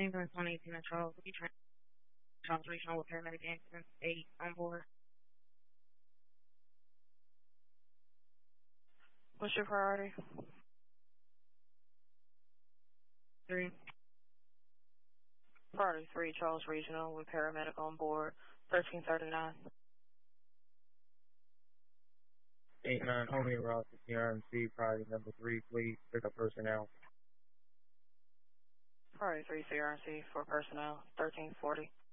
Ambulance 118 at Charles. We train Charles Regional with paramedic ambulance 8 on board. What's your priority? 3. Priority 3, Charles Regional with paramedic on board, 1339. 89, Homie Ross, CRMC, priority number 3, please pick up personnel. Priority 3, CRMC for personnel, 1340.